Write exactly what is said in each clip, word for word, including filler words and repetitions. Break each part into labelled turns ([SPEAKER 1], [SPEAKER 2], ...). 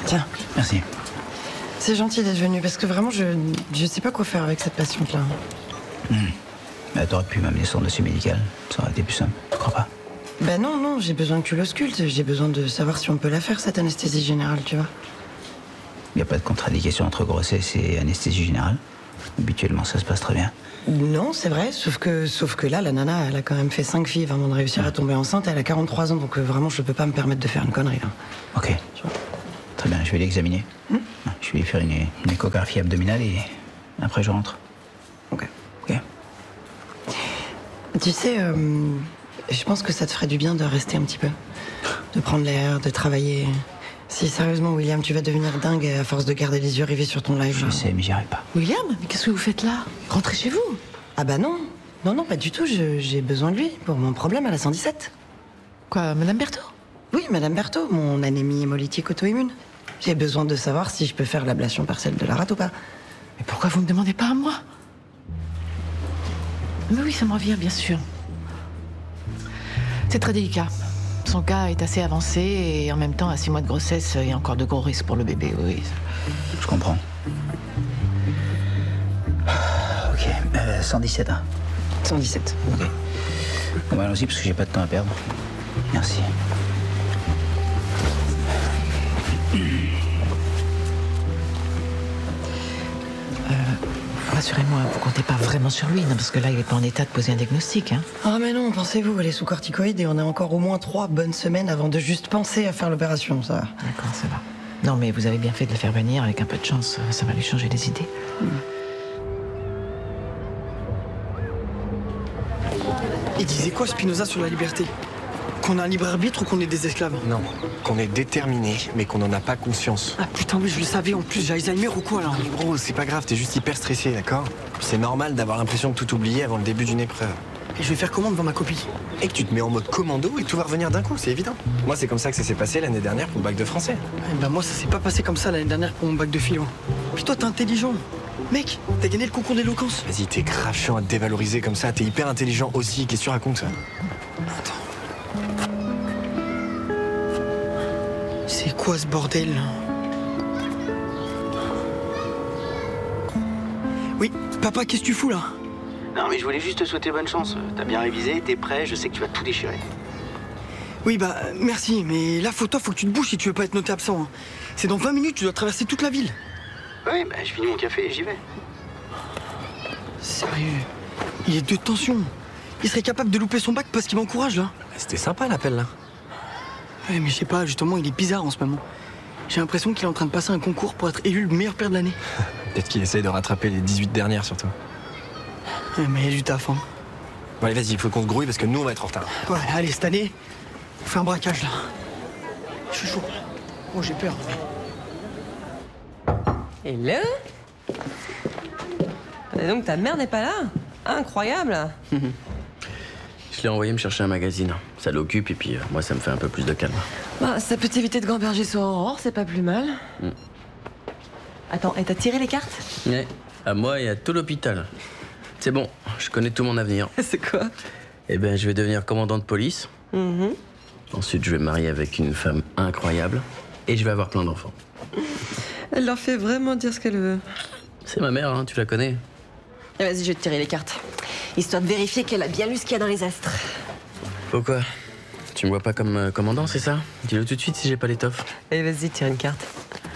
[SPEAKER 1] Tiens.
[SPEAKER 2] Merci.
[SPEAKER 1] C'est gentil d'être venu, parce que vraiment, je je sais pas quoi faire avec cette patiente-là.
[SPEAKER 2] Mmh. Bah, t'aurais pu m'amener son dossier médical. Ça aurait été plus simple, tu crois pas?
[SPEAKER 1] Ben non, non, j'ai besoin que tu l'auscultes. J'ai besoin de savoir si on peut la faire, cette anesthésie générale, tu vois.
[SPEAKER 2] Y a pas de contre-indication entre grossesse et anesthésie générale. Habituellement, ça se passe très bien.
[SPEAKER 1] Non, c'est vrai, sauf que, sauf que là, la nana, elle a quand même fait cinq filles avant de réussir à tomber enceinte. Elle a quarante-trois ans, donc euh, vraiment, je peux pas me permettre de faire une connerie, là.
[SPEAKER 2] Ok. Très bien, je vais l'examiner.
[SPEAKER 1] Hmm
[SPEAKER 2] Je vais lui faire une, une échographie abdominale et après je rentre.
[SPEAKER 1] Ok.
[SPEAKER 2] Ok.
[SPEAKER 1] Tu sais, euh, je pense que ça te ferait du bien de rester un petit peu. De prendre l'air, de travailler. Si sérieusement, William, tu vas devenir dingue à force de garder les yeux rivés sur ton live.
[SPEAKER 2] Je sais, mais j'y arrive pas.
[SPEAKER 3] William, mais qu'est-ce que vous faites là? Rentrez chez vous.
[SPEAKER 1] Ah bah non. Non, non, pas du tout. Je- J'ai besoin de lui pour mon problème à la cent dix-sept.
[SPEAKER 3] Quoi, Madame Berthaud?
[SPEAKER 1] Oui, Madame Berthaud, mon anémie hémolytique auto-immune. J'ai besoin de savoir si je peux faire l'ablation partielle de la rate ou pas.
[SPEAKER 3] Mais pourquoi vous me demandez pas à moi? Mais oui, ça me revient, bien sûr. C'est très délicat. Son cas est assez avancé et en même temps, à six mois de grossesse, il y a encore de gros risques pour le bébé, oui.
[SPEAKER 2] Je comprends. Ok, euh, cent dix-sept, hein.
[SPEAKER 1] cent dix-sept.
[SPEAKER 2] Ok. Bon, bah, allons-y parce que j'ai pas de temps à perdre. Merci.
[SPEAKER 3] Rassurez-moi, vous comptez pas vraiment sur lui, non? Parce que là, il est pas en état de poser un diagnostic, hein?
[SPEAKER 1] Ah mais non, pensez-vous, elle est sous corticoïde et on a encore au moins trois bonnes semaines avant de juste penser à faire l'opération, ça.
[SPEAKER 3] D'accord, ça va. Non, mais vous avez bien fait de le faire venir, avec un peu de chance, ça va lui changer les idées.
[SPEAKER 1] Mm.
[SPEAKER 4] Il disait quoi Spinoza sur la liberté? Qu'on a un libre arbitre ou qu'on est des esclaves?
[SPEAKER 5] Non, qu'on est déterminé, mais qu'on n'en a pas conscience.
[SPEAKER 4] Ah putain, mais je le savais en plus, j'ai Alzheimer ou quoi là?
[SPEAKER 5] Mais gros, c'est pas grave, t'es juste hyper stressé, d'accord? C'est normal d'avoir l'impression de tout oublier avant le début d'une épreuve.
[SPEAKER 4] Et je vais faire comment devant ma copie?
[SPEAKER 5] Et que tu te mets en mode commando et tout va revenir d'un coup, c'est évident. Moi, c'est comme ça que ça s'est passé l'année dernière pour le bac de français.
[SPEAKER 4] Eh ben moi ça s'est pas passé comme ça l'année dernière pour mon bac de philo. Puis toi t'es intelligent. Mec, t'as gagné le concours d'éloquence.
[SPEAKER 5] Vas-y, t'es grave chiant à te dévaloriser comme ça, t'es hyper intelligent aussi, qu'est-ce que tu racontes ça?
[SPEAKER 4] Attends. C'est quoi ce bordel là? Oui, papa, qu'est-ce que tu fous là?
[SPEAKER 6] Non mais je voulais juste te souhaiter bonne chance. T'as bien révisé, t'es prêt, je sais que tu vas tout déchirer.
[SPEAKER 4] Oui bah merci, mais là faut toi faut que tu te bouges si tu veux pas être noté absent. hein. C'est dans vingt minutes, tu dois traverser toute la ville.
[SPEAKER 6] Oui, bah je finis mon café et j'y vais.
[SPEAKER 4] Sérieux, il est de tension. Il serait capable de louper son bac parce qu'il m'encourage là.
[SPEAKER 5] C'était sympa l'appel là.
[SPEAKER 4] Ouais mais je sais pas, justement il est bizarre en ce moment. J'ai l'impression qu'il est en train de passer un concours pour être élu le meilleur père de l'année.
[SPEAKER 5] Peut-être qu'il essaye de rattraper les dix-huit dernières surtout.
[SPEAKER 4] Ouais, mais il y a du taf hein.
[SPEAKER 5] Bon allez, vas-y, il faut qu'on se grouille parce que nous on va être en retard.
[SPEAKER 4] Ouais, allez, cette année, on fait un braquage là. Je suis chaud. Oh, j'ai peur.
[SPEAKER 7] Hello. Et donc ta mère n'est pas là? Incroyable.
[SPEAKER 8] Je l'ai envoyé me chercher un magazine. Ça l'occupe et puis euh, moi ça me fait un peu plus de calme.
[SPEAKER 7] Bah, ça peut t'éviter de gamberger sur Aurore, c'est pas plus mal.
[SPEAKER 8] Mm.
[SPEAKER 7] Attends, et t'as tiré les cartes?
[SPEAKER 8] Ouais, à moi et à tout l'hôpital. C'est bon, je connais tout mon avenir.
[SPEAKER 7] C'est quoi?
[SPEAKER 8] Eh ben, je vais devenir commandant de police.
[SPEAKER 7] Mhm.
[SPEAKER 8] Ensuite, je vais me marier avec une femme incroyable. Et je vais avoir plein d'enfants.
[SPEAKER 7] Elle leur fait vraiment dire ce qu'elle veut.
[SPEAKER 8] C'est ma mère, hein, tu la connais.
[SPEAKER 7] Et vas-y, je vais te tirer les cartes. Histoire de vérifier qu'elle a bien lu ce qu'il y a dans les astres.
[SPEAKER 8] Pourquoi? Tu me vois pas comme euh, commandant, c'est ça? Dis-le tout de suite si j'ai pas l'étoffe.
[SPEAKER 7] Allez, vas-y, tire une carte.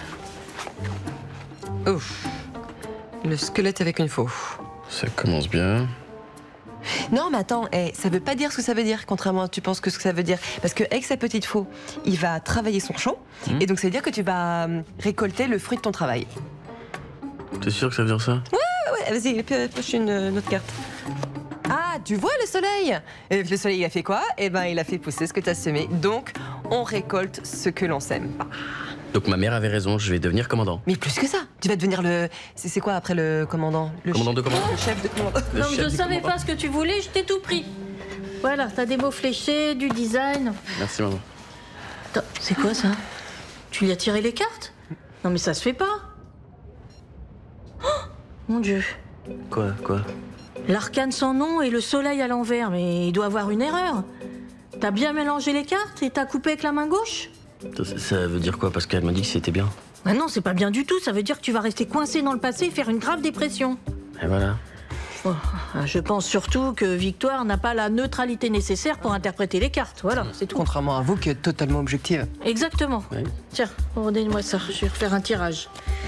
[SPEAKER 7] Ouf. Le squelette avec une faux.
[SPEAKER 8] Ça commence bien.
[SPEAKER 7] Non, mais attends, eh, ça veut pas dire ce que ça veut dire, contrairement à ce que tu penses que ce que ça veut dire. Parce qu'avec sa petite faux, il va travailler son champ,
[SPEAKER 8] Mmh.
[SPEAKER 7] et donc ça veut dire que tu vas hum, récolter le fruit de ton travail.
[SPEAKER 8] T'es sûr que ça veut dire ça?
[SPEAKER 7] Ah ouais, vas-y, pioche une, une autre carte. Ah, tu vois le soleil? Et le soleil, il a fait quoi? Eh ben, il a fait pousser ce que tu as semé. Donc, on récolte ce que l'on sème pas.
[SPEAKER 8] Donc ma mère avait raison, je vais devenir commandant.
[SPEAKER 7] Mais plus que ça, tu vas devenir le... C'est c'est quoi après le commandant? Le
[SPEAKER 8] Commandant de commandant?
[SPEAKER 7] Le chef de commandant.
[SPEAKER 8] Le
[SPEAKER 9] Non, mais
[SPEAKER 8] chef
[SPEAKER 9] je
[SPEAKER 8] du
[SPEAKER 9] savais
[SPEAKER 8] commandant.
[SPEAKER 9] pas ce que tu voulais, je t'ai tout pris. Voilà, t'as des mots fléchés, du design.
[SPEAKER 8] Merci maman.
[SPEAKER 9] Attends, c'est quoi ça? Tu lui as tiré les cartes? Non, mais ça se fait pas. Oh, mon Dieu.
[SPEAKER 8] Quoi, quoi?
[SPEAKER 9] L'arcane sans nom et le soleil à l'envers, mais il doit avoir une erreur. T'as bien mélangé les cartes et t'as coupé avec la main gauche?
[SPEAKER 8] Ça, ça veut dire quoi? Parce qu'elle m'a dit que c'était bien.
[SPEAKER 9] Ah non, c'est pas bien du tout. Ça veut dire que tu vas rester coincé dans le passé et faire une grave dépression.
[SPEAKER 8] Et voilà.
[SPEAKER 9] Oh, je pense surtout que Victoire n'a pas la neutralité nécessaire pour interpréter les cartes. Voilà, c'est tout.
[SPEAKER 4] Contrairement à vous qui êtes totalement objective.
[SPEAKER 9] Exactement.
[SPEAKER 8] Oui.
[SPEAKER 9] Tiens, redonnez-moi ça. Je vais refaire un tirage.